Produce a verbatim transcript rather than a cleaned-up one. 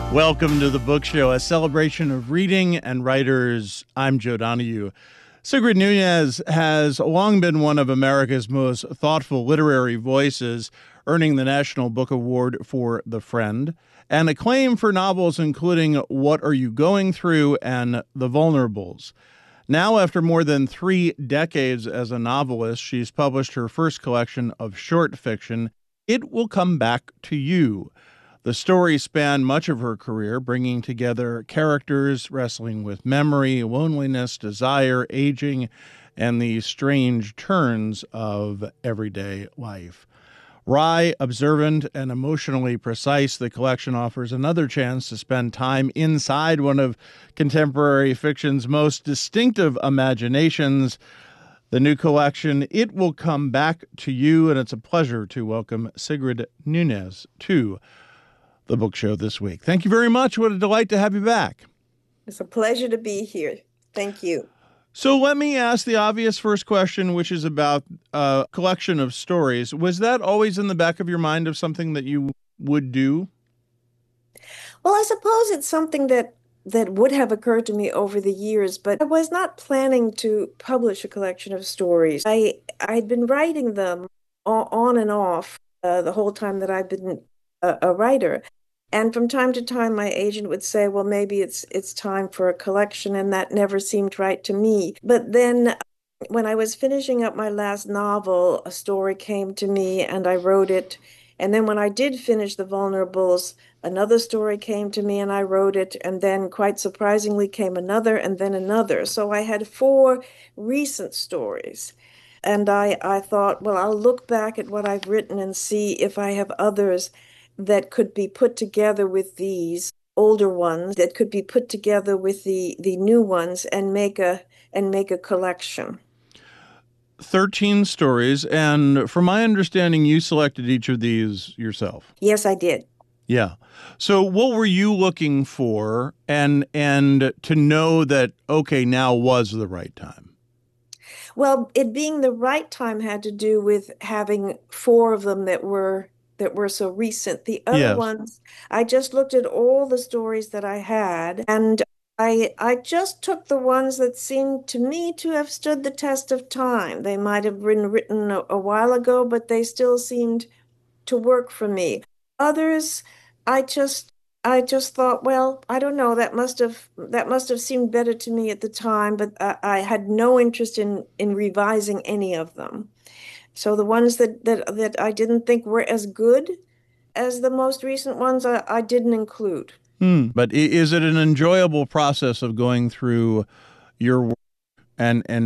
Welcome to the Book Show, a celebration of reading and writers. I'm Joe Donahue. Sigrid Nunez has long been one of America's most thoughtful literary voices, earning the National Book Award for The Friend, and acclaim for novels including What Are You Going Through and The Vulnerables. Now, after more than three decades as a novelist, she's published her first collection of short fiction, It Will Come Back to You. The stories span much of her career, bringing together characters wrestling with memory, loneliness, desire, aging, and the strange turns of everyday life. Wry, observant, and emotionally precise, the collection offers another chance to spend time inside one of contemporary fiction's most distinctive imaginations. The new collection, It Will Come Back to You, and it's a pleasure to welcome Sigrid Nunez to the Book Show this week. Thank you very much. What a delight to have you back. It's a pleasure to be here. Thank you. So let me ask the obvious first question, which is about a collection of stories. Was that always in the back of your mind of something that you would do? Well, I suppose it's something that that would have occurred to me over the years, but I was not planning to publish a collection of stories. I I'd been writing them on and off uh, the whole time that I've been a, a writer. And from time to time, my agent would say, well, maybe it's it's time for a collection, and that never seemed right to me. But then when I was finishing up my last novel, a story came to me, and I wrote it. And then when I did finish The Vulnerables, another story came to me, and I wrote it. And then, quite surprisingly, came another, and then another. So I had four recent stories. And I, I thought, well, I'll look back at what I've written and see if I have others that could be put together with these older ones, that could be put together with the the new ones, and make a and make a collection. thirteen stories, and from my understanding, you selected each of these yourself. Yes, I did. Yeah. So what were you looking for, and and to know that, okay, now was the right time? Well, it being the right time had to do with having four of them that were that were so recent. The other Yes. ones, I just looked at all the stories that I had, and I I just took the ones that seemed to me to have stood the test of time. They might have been written a, a while ago, but they still seemed to work for me. Others, I just I just thought, well, I don't know, that must have that must have seemed better to me at the time, but I, I had no interest in in revising any of them. So the ones that, that, that I didn't think were as good as the most recent ones, I, I didn't include. Hmm. But i- is it an enjoyable process of going through your work and, and